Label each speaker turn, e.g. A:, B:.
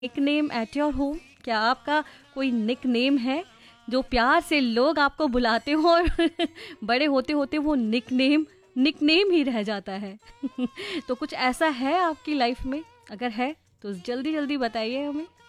A: Nick name at your home? क्या आपका कोई निक नेम है जो प्यार से लोग आपको बुलाते हो और बड़े होते होते वो निक नेम ही रह जाता है? तो कुछ ऐसा है आपकी लाइफ में? अगर है तो जल्दी जल्दी बताइए हमें।